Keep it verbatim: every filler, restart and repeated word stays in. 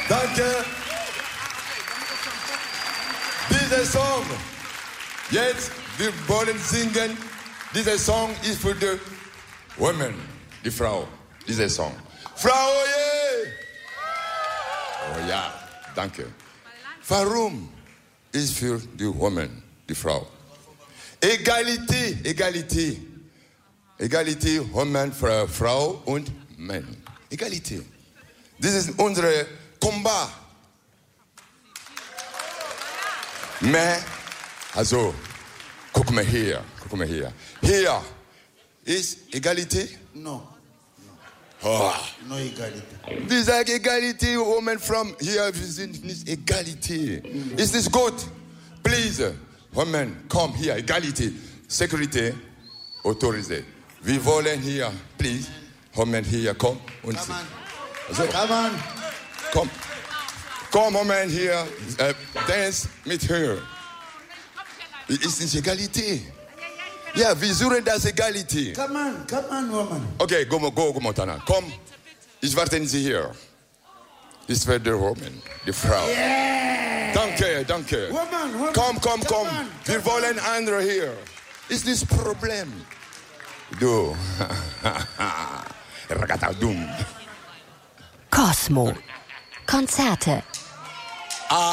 Danke. Dieser Song, jetzt, wir wollen singen. Dieser Song ist für die Women, die Frau. Dieser Song. Frau, yeah. Oh ja, danke. Warum ist für die Women, die Frau? Egalité, Egalité. Egalité, Women, Frau und Mann. Egalité. Das ist unser Combat. Mais, also, guck mal hier, guck mal hier. Hier ist Egalité? No. Oh. No Egalité. Wir sagen Egalité, Women from hier, wir sind nicht Egalité. Mm. Ist das gut? Please, Women, komm hier, Egalité. Security, autorisé. Wir wollen hier, please, Women hier, komm. Und Come on. Also, Come on. komm. Komm, Moment hier, äh, dance mit her. Ist nicht Egalité. Ja, wir suchen das Egalité. Come on, come on, woman. Okay, go, go, go, Montana. Komm, ich warte Sie hier. Das wird die Woman, die Frau. Yeah. Danke, danke. Woman, woman. Komm, komm, komm. On, wir wollen andere hier. Ist das Problem? Du. Ragagadum. Cosmo. Konzerte.